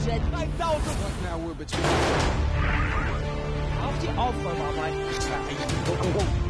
Jed. 9,000! What now we're between? Auf die Aufräumerarbeit.